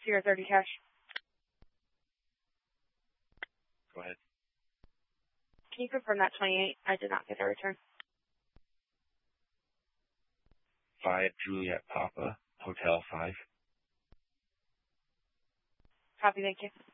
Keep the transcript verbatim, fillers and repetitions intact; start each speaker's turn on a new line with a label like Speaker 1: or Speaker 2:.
Speaker 1: Sierra thirty cash.
Speaker 2: Go ahead.
Speaker 1: Can you confirm that twenty-eight? I did not get a return.
Speaker 2: five Juliet Papa, Hotel five.
Speaker 1: Copy, thank you.